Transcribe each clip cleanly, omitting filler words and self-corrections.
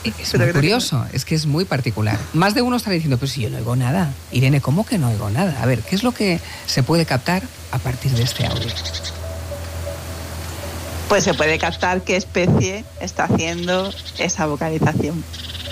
Es muy curioso, es que es muy particular. Más de uno estará diciendo, pero si yo no oigo nada. Irene, ¿cómo que no oigo nada? A ver, ¿qué es lo que se puede captar a partir de este audio? Pues se puede captar qué especie está haciendo esa vocalización.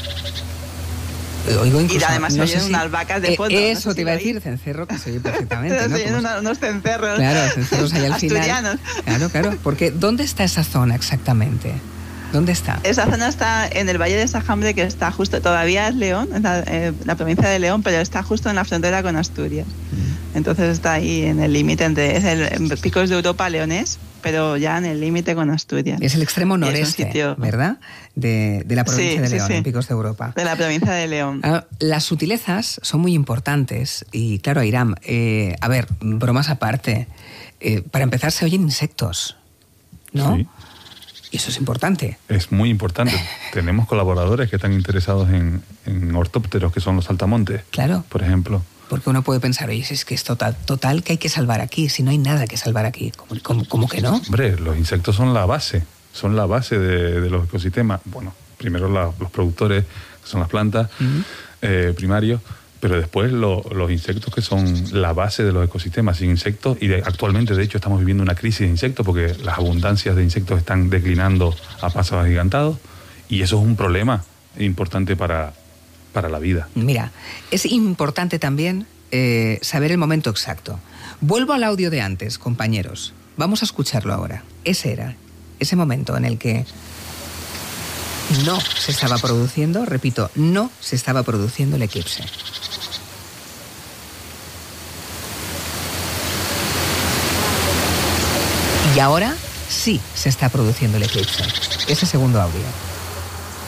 Oigo incluso, y además se oyen unas vacas de fondo. Eso no sé te iba a decir, cencerro, que se oye perfectamente. ¿no? Se oyen unos cencerros. Claro, cencerros ahí al asturianos. Final. Claro, porque ¿dónde está esa zona exactamente? ¿Dónde está? Esa zona está en el Valle de Sajambre, que está justo, todavía es León, la provincia de León, pero está justo en la frontera con Asturias. Entonces está ahí en el límite entre el Picos de Europa leonés, pero ya en el límite con Asturias. Es el extremo noreste, ¿verdad? De la provincia de León, sí. en Picos de Europa. De la provincia de León. Las sutilezas son muy importantes y claro, Airam, a ver, bromas aparte, para empezar se oyen insectos, ¿no? Sí. Y eso es importante. Es muy importante. Tenemos colaboradores que están interesados en ortópteros, que son los saltamontes. Claro. Por ejemplo. Porque uno puede pensar, oye, es que es total que hay que salvar aquí, si no hay nada que salvar aquí. ¿Cómo que no? Hombre, los insectos son la base de los ecosistemas. Bueno, primero los productores, que son las plantas, primarios, pero después los insectos, que son la base de los ecosistemas. Sin insectos, y actualmente de hecho estamos viviendo una crisis de insectos porque las abundancias de insectos están declinando a pasos agigantados, y eso es un problema importante para la vida. Mira, es importante también saber el momento exacto. Vuelvo al audio de antes, compañeros. Vamos a escucharlo ahora. Ese era ese momento en el que no se estaba produciendo, repito, no se estaba produciendo el eclipse. Y ahora sí se está produciendo el eclipse. Ese segundo audio.